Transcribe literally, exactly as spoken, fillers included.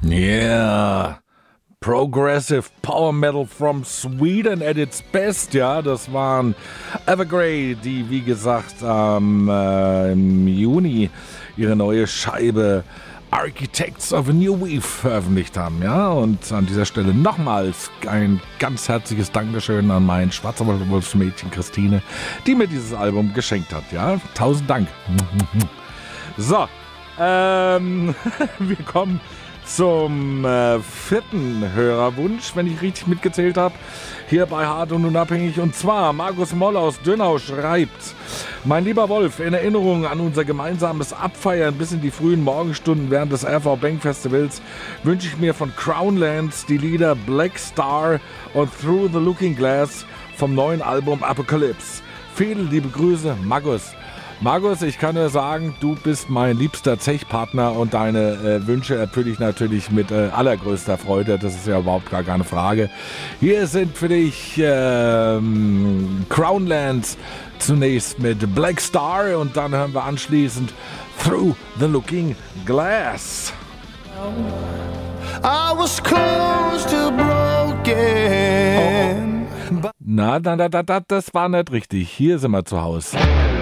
Yeah, Progressive Power Metal from Sweden at its best, ja, das waren Evergrey, die wie gesagt am äh, im Juni ihre neue Scheibe Architects of a New Weave veröffentlicht haben, ja, und an dieser Stelle nochmals ein ganz herzliches Dankeschön an mein Schwarzwaldwolfsmädchen Christine, die mir dieses Album geschenkt hat, ja, tausend Dank. So, ähm, wir kommen zum äh, vierten Hörerwunsch, wenn ich richtig mitgezählt habe, hier bei Hart und Unabhängig. Und zwar Markus Moll aus Dönau schreibt: Mein lieber Wolf, in Erinnerung an unser gemeinsames Abfeiern bis in die frühen Morgenstunden während des R V Bank Festivals wünsche ich mir von Crownlands die Lieder Black Star und Through the Looking Glass vom neuen Album Apocalypse. Viele liebe Grüße, Markus. Markus, ich kann nur sagen, du bist mein liebster Zechpartner und deine äh, Wünsche erfülle ich natürlich mit äh, allergrößter Freude. Das ist ja überhaupt gar keine Frage. Hier sind für dich ähm, Crownlands zunächst mit Black Star und dann hören wir anschließend Through the Looking Glass. I was close to broken. Oh. Na, na, na, na, das war nicht richtig. Hier sind wir zu Hause.